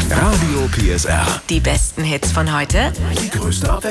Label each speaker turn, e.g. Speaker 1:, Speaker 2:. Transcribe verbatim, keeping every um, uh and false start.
Speaker 1: Radio P S R.
Speaker 2: Die besten Hits von heute,
Speaker 1: Die größte Abwechslung.